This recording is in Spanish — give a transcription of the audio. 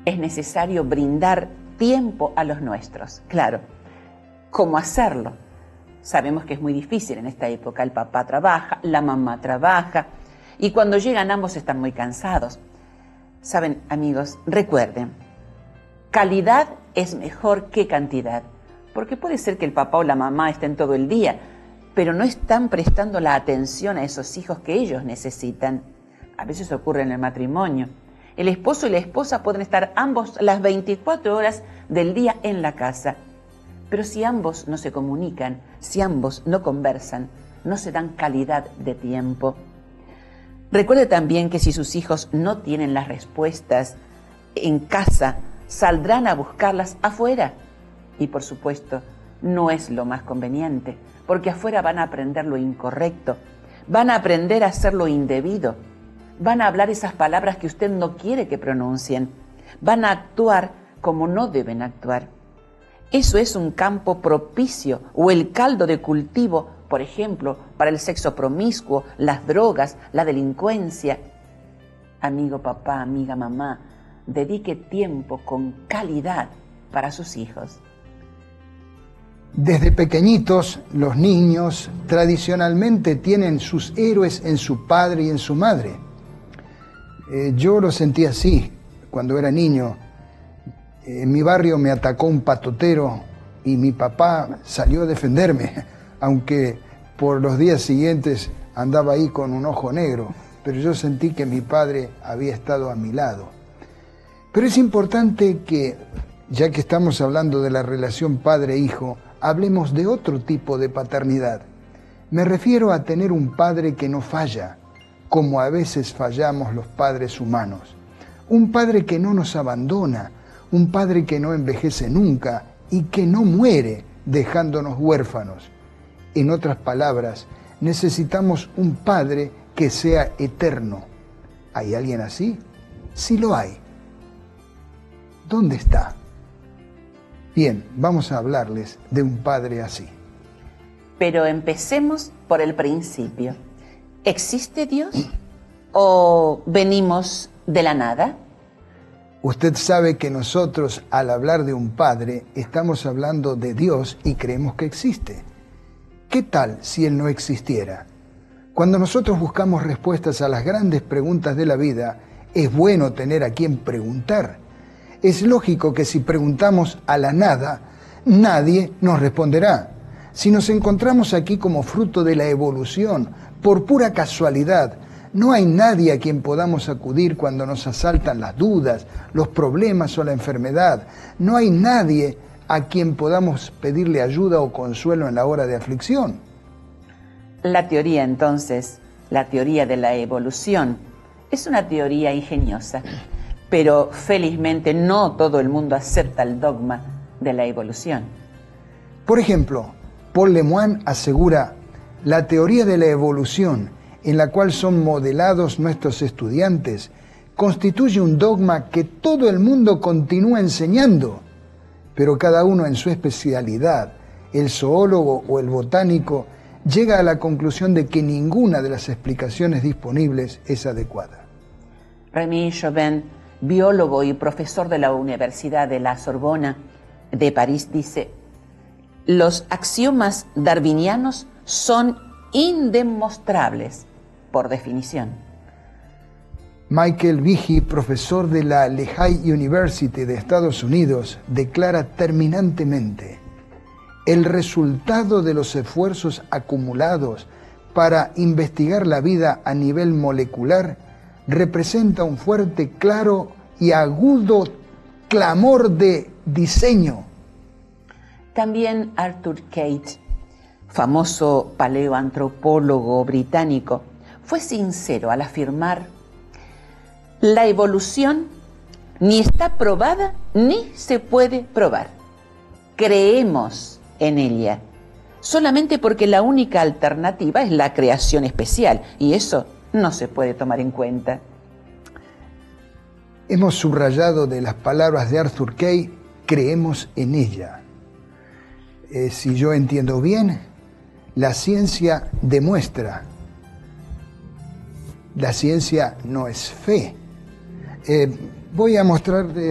Es necesario brindar tiempo a los nuestros. Claro, ¿cómo hacerlo? Sabemos que es muy difícil en esta época. El papá trabaja, la mamá trabaja, y cuando llegan ambos están muy cansados. Saben, amigos, recuerden, calidad es mejor que cantidad, porque puede ser que el papá o la mamá estén todo el día, pero no están prestando la atención a esos hijos que ellos necesitan. A veces ocurre en el matrimonio. El esposo y la esposa pueden estar ambos las 24 horas del día en la casa, pero si ambos no se comunican, si ambos no conversan, no se dan calidad de tiempo. Recuerde también que si sus hijos no tienen las respuestas en casa, saldrán a buscarlas afuera. Y por supuesto, no es lo más conveniente, porque afuera van a aprender lo incorrecto, van a aprender a hacer lo indebido, van a hablar esas palabras que usted no quiere que pronuncien, van a actuar como no deben actuar. Eso es un campo propicio o el caldo de cultivo, por ejemplo, para el sexo promiscuo, las drogas, la delincuencia. Amigo papá, amiga mamá, dedique tiempo con calidad para sus hijos. Desde pequeñitos, los niños tradicionalmente tienen sus héroes en su padre y en su madre. Yo lo sentí así cuando era niño. En mi barrio me atacó un patotero y mi papá salió a defenderme, aunque por los días siguientes andaba ahí con un ojo negro, pero yo sentí que mi padre había estado a mi lado. Pero es importante que, ya que estamos hablando de la relación padre-hijo, hablemos de otro tipo de paternidad. Me refiero a tener un padre que no falla, como a veces fallamos los padres humanos. Un padre que no nos abandona, un padre que no envejece nunca y que no muere dejándonos huérfanos. En otras palabras, necesitamos un padre que sea eterno. ¿Hay alguien así? Sí lo hay. ¿Dónde está? Bien, vamos a hablarles de un padre así. Pero empecemos por el principio. ¿Existe Dios o venimos de la nada? Usted sabe que nosotros, al hablar de un padre, estamos hablando de Dios y creemos que existe. ¿Qué tal si Él no existiera? Cuando nosotros buscamos respuestas a las grandes preguntas de la vida, es bueno tener a quien preguntar. Es lógico que si preguntamos a la nada, nadie nos responderá. Si nos encontramos aquí como fruto de la evolución, por pura casualidad, no hay nadie a quien podamos acudir cuando nos asaltan las dudas, los problemas o la enfermedad. No hay nadie a quien podamos pedirle ayuda o consuelo en la hora de aflicción. La teoría, entonces, la teoría de la evolución, es una teoría ingeniosa, pero felizmente no todo el mundo acepta el dogma de la evolución. Por ejemplo, Paul Lemoine asegura: la teoría de la evolución, en la cual son modelados nuestros estudiantes, constituye un dogma que todo el mundo continúa enseñando, pero cada uno en su especialidad, el zoólogo o el botánico, llega a la conclusión de que ninguna de las explicaciones disponibles es adecuada. Rémy Chauvin, biólogo y profesor de la Universidad de la Sorbona de París, dice: los axiomas darwinianos son indemostrables por definición. Michael Behe, profesor de la Lehigh University de Estados Unidos, declara terminantemente: el resultado de los esfuerzos acumulados para investigar la vida a nivel molecular representa un fuerte, claro y agudo clamor de diseño. También Arthur Keith, famoso paleoantropólogo británico, fue sincero al afirmar: la evolución ni está probada ni se puede probar. Creemos en ella, solamente porque la única alternativa es la creación especial, y eso no se puede tomar en cuenta. Hemos subrayado de las palabras de Arthur Keith: creemos en ella. Si yo entiendo bien, la ciencia demuestra. La ciencia no es fe. Voy a mostrar